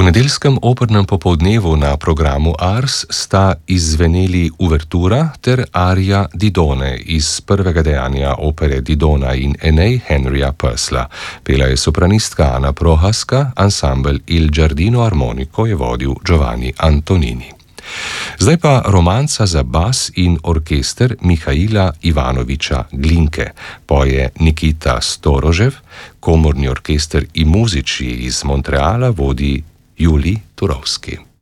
nedeljskem opernem popoldnevu na programu Ars sta izzveneli uvertura ter arija Didone iz prvega dejanja opere Didona in Enej Henryja Purcella. Pela je sopranistka Ana Prohaska, ansambel Il Giardino Armonico je vodil Giovanni Antonini. Zdaj pa romanca za bas in orkester Mihaila Ivanoviča Glinke. Poje Nikita Storožev, komorni orkester I muzici iz Montreala vodi Julij Turovski.